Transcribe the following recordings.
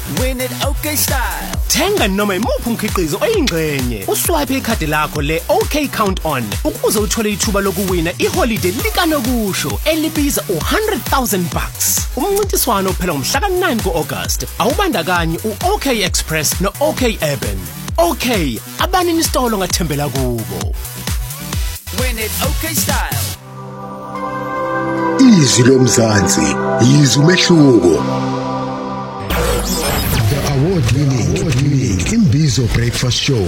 Win it OK Style. Thenga noma imuphi umkhiqizo oyingxenye. Uswipe ikhadi lakho le OK Count On ukuze uthole ithuba lokuwina iholiday likanokusho elibiza $100,000. Umncintiswano uphela ngomhla ka-9 ku-August. Awubandakanyi u-OK Express no-OK Urban. OK, abanini isitolo ngathembela kubo. Win it OK Style. Izwi lomzansi, izwi umehluko. The award-winning Imbizo Breakfast Show.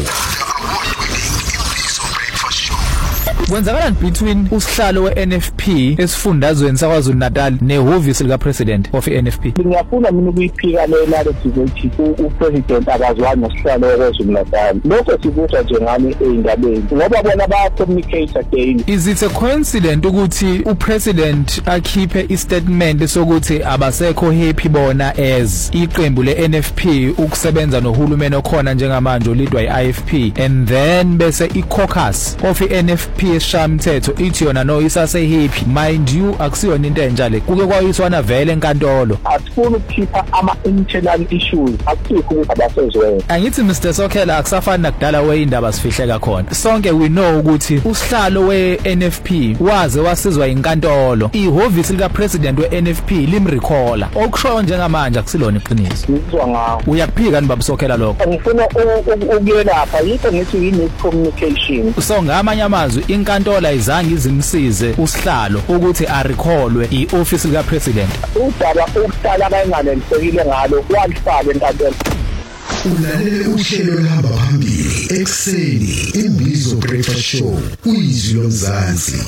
Kwenzakalani between usihlalo we-NFP esifundazweni saKwaZulu Natal nehhovisi lika president of NFP? Ngiyafuna mina ukuyiphika le narrative ethi upresident akazwani nosihlalo weKwaZulu Natal. Lokho sikuthi nje ngani eindabeni ngoba bona baya communicate again. Is it a coincidence ukuthi upresident akhiphe istatement sokuthi abasekho happy bona as iqembu le-NFP ukusebenza nohulumeni okhona njengamanje olidwa i-IFP, and then bese i-caucus of i-NFP eshamthetho ithi yona no isase happy? Mind you, akusiyona into enjalo, kuke kwayiswana vele enkantolo. Asifuna ukukhipha ama-internal issues, akusikho ukuthi abasezweni. Angithi Mr. Sokhela akusafani nakudala weindaba sifihleka khona. Sonke we know ukuthi usihlalo we-NFP waze wasizwa inkantolo, ihhovisi lika president we-NFP limrecalla. Okusho njengamanje akusilona iqiniso. Ngizwa ngawo. Uyakuphika ni Baba Sokhela lokho? Ngifuna ukuyelapha yikho ngithi yini-communication. So ngamanye amazwi inkantolo ayizange izimsize usihlalo ukuthi arecallwe i-office lika president. Udaba ukuhlala bayinganelisekile ngalo walifaka enkantolo. Ulalele uhlelo lahamba phambili ekseni Imbizo Breakfast Show. Izwi lomzansi.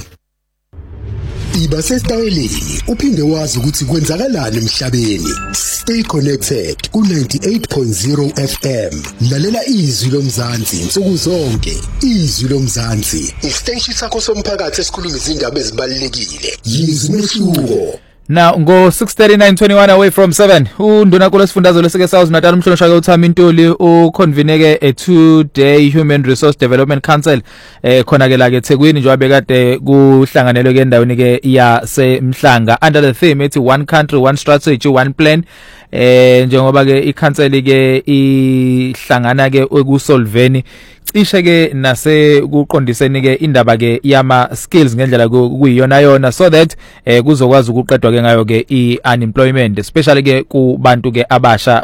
Iba sesitayeleni uphinde wazi ukuthi kwenzakalani emhlabeni. Stay connected ku 98.0 FM. Lalela izwi lomzansi insuku zonke. Izwi lomzansi, isiteshi sakho somphakathi esikhuluma izindaba ezibalulekile. Yizwi umehluko. Now ngo 6:39:21 away from 7 unduna kulesifundazwe lesike South Natal umhlonishwa ke uThami Ntuli uconveneke a 2-day Human Resource Development Council khona ke la ke eThekwini njengoba bekade kuhlanganelwe ke endaweni ke yaseMhlanga under the theme ethi one country one strategy one plan. Njengoba ke i-council ke ihlangana ke ekusolveni cishe ke nase kuqondiseni ke indaba ke yama skills ngendlela kuyiyona yona so that kuzokwazi ukuqedwa ke ngayo ke i-unemployment especially ke kubantu ke abasha